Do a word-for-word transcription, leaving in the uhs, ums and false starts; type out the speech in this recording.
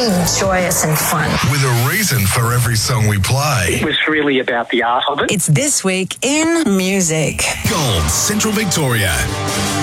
very joyous and fun. With a reason for every song we play. It was really about the art of it. It's This Week in Music. Gold, Central Victoria.